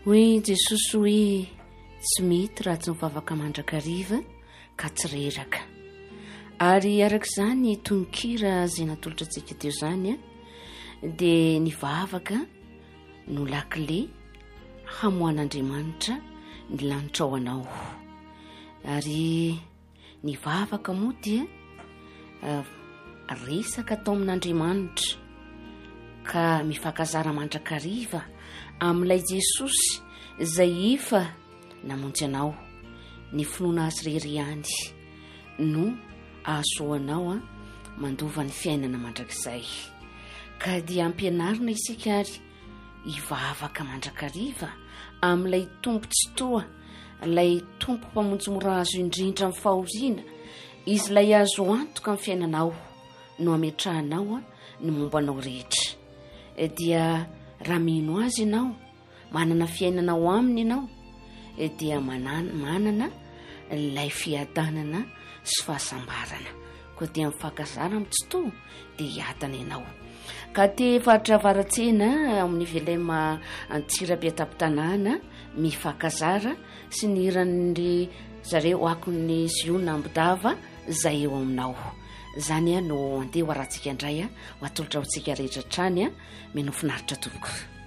Hoy Jesosy hoe tsy mety raha tsy mivavaka mandrakariva ka tsy reraka. Ary arak'izany tononkira izay natolotra antsika teo izany dia ny vavaka no lakile hamoan'Andriamanitra ny lanitra ao anao. Ary ny vavaka moa dia resaka atao amin'Andriamanitra ka mifankazara mandrakariva amin'ilay Jesosy izay efa namonjy anao. Ny finoana azy rery ihany no ahasoanao mandova ny fiainana mandrakizay. Ka dia ampianarina isika ary hivavaka mandrakariva amin'ilay tompo tsy toa, ilay tompo mpamonjy-mora azo indrindra amin'ny fahoriana, izy ilay azo antoka amin'ny fiainanao no ametrahanao ny mombanao rehetra. Dia raha mino azy ianao, manana fiainanao aminy ianao, dia manana ilay fiadanana sy fahasambarana. Koa dia mifankazara amin'ny tsy toa dia hiatana ianao. Ka te faritra avaratsena amin'ny velema Antsirabe-Tapitanàna mifankazara sy ny iran'ny zareo akon'ny Ziona Ambodava izay eo aminao. Izany no andeha ho arantsika indray ho atolotra ho antsika rehetra trany menofinaritra tompoko.